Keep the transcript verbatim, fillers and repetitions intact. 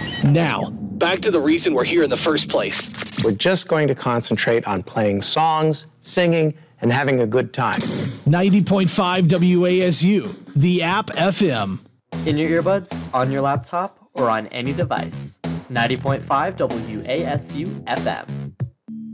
Now, back to the reason we're here in the first place. We're just going to concentrate on playing songs, singing, and having a good time. ninety point five W A S U, the app F M. In your earbuds, on your laptop, or on any device. ninety point five W A S U F M.